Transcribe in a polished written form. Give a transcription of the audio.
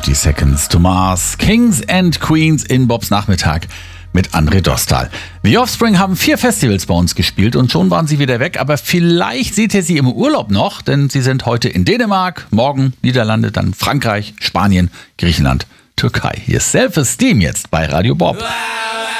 30 Seconds to Mars. Kings and Queens in Bobs Nachmittag mit André Dostal. The Offspring haben 4 Festivals bei uns gespielt und schon waren sie wieder weg. Aber vielleicht seht ihr sie im Urlaub noch, denn sie sind heute in Dänemark, morgen Niederlande, dann Frankreich, Spanien, Griechenland, Türkei. Hier ist Self-Esteem jetzt bei Radio Bob.